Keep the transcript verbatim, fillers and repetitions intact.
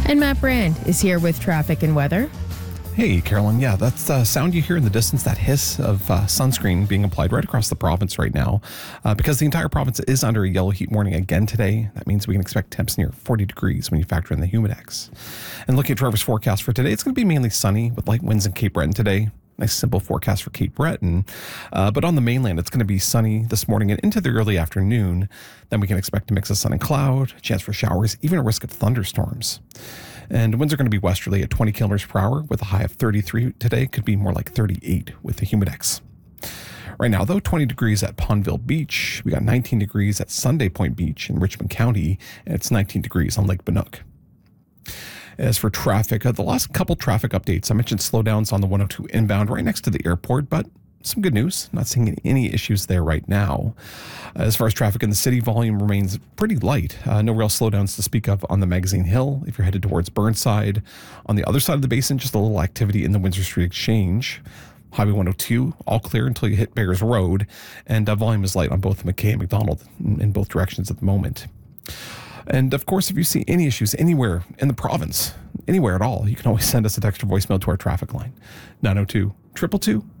And Matt Brand is here with traffic and weather. Hey, Carolyn. Yeah, that's the sound you hear in the distance, that hiss of uh, sunscreen being applied right across the province right now. Uh, because the entire province is under a yellow heat warning again today. That means we can expect temps near forty degrees when you factor in the humidex. And looking at Trevor's forecast for today, it's going to be mainly sunny with light winds in Cape Breton today. Nice simple forecast for Cape Breton. Uh, but on the mainland, it's going to be sunny this morning and into the early afternoon. Then we can expect a mix of sun and cloud, a chance for showers, even a risk of thunderstorms. And winds are going to be westerly at twenty kilometers per hour with a high of thirty-three today. Could be more like thirty-eight with the humidex. Right now, though, twenty degrees at Pondville Beach. We got nineteen degrees at Sunday Point Beach in Richmond County, and it's nineteen degrees on Lake Banook. As for traffic, uh, the last couple traffic updates, I mentioned slowdowns on the one oh two inbound right next to the airport, but some good news. Not seeing any, any issues there right now. As far as traffic in the city, volume remains pretty light. Uh, no real slowdowns to speak of on the Magazine Hill if you're headed towards Burnside. On the other side of the basin, just a little activity in the Windsor Street Exchange. Highway one oh two, all clear until you hit Bears Road, and uh, volume is light on both McKay and McDonald in, in both directions at the moment. And of course, if you see any issues anywhere in the province, anywhere at all, you can always send us a text or voicemail to our traffic line, nine oh two, two two two,